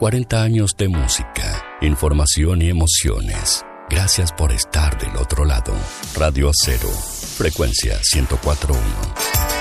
40 años de música, información y emociones. Gracias por estar del otro lado. Radio Acero, frecuencia 104.1.